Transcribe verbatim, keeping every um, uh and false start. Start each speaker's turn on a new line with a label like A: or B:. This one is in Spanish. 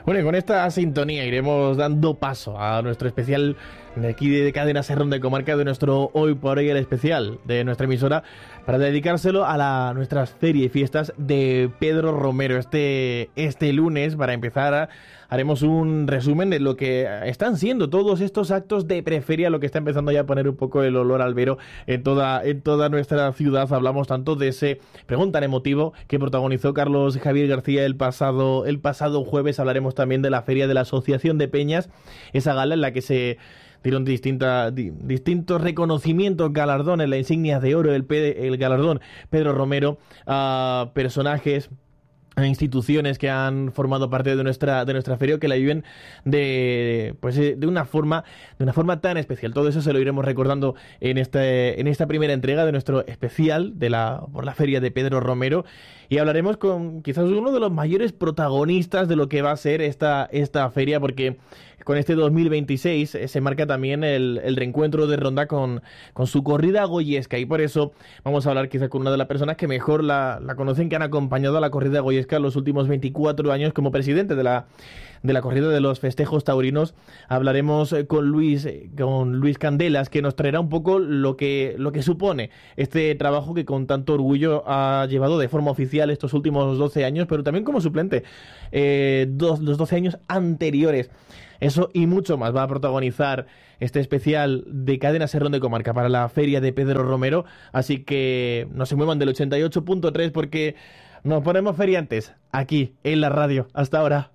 A: Bueno, y con esta sintonía iremos dando paso a nuestro especial de aquí de Cadena Ser de Comarca, de nuestro Hoy por Hoy, el especial de nuestra emisora, para dedicárselo a la, nuestras ferias y fiestas de Pedro Romero. Este, este lunes, para empezar, haremos un resumen de lo que están siendo todos estos actos de preferia, lo que está empezando ya a poner un poco el olor al Vero en toda, en toda nuestra ciudad. Hablamos tanto de ese pregón tan emotivo que protagonizó Carlos Javier García el pasado, el pasado jueves. Hablaremos también de la feria de la Asociación de Peñas, esa gala en la que se dieron distinta, di, distintos reconocimientos, galardones, la insignia de oro, el, el galardón Pedro Romero a personajes, a instituciones que han formado parte de nuestra de nuestra feria, que la viven de pues de una forma de una forma tan especial. Todo eso se lo iremos recordando en este en esta primera entrega de nuestro especial de la por la feria de Pedro Romero, y hablaremos con quizás uno de los mayores protagonistas de lo que va a ser esta esta feria, porque con este dos mil veintiséis eh, se marca también el, el reencuentro de Ronda con, con su corrida goyesca, y por eso vamos a hablar quizás con una de las personas que mejor la, la conocen, que han acompañado a la corrida goyesca los últimos veinticuatro años como presidente de la, de la corrida de los festejos taurinos. Hablaremos con Luis, con Luis Candelas, que nos traerá un poco lo que, lo que supone este trabajo que con tanto orgullo ha llevado de forma oficial estos últimos doce años, pero también como suplente eh, dos, los doce años anteriores. Eso y mucho más va a protagonizar este especial de Cadena Ser de Comarca para la feria de Pedro Romero. Así que no se muevan del ochenta y ocho punto tres, porque nos ponemos feriantes aquí en la radio. Hasta ahora.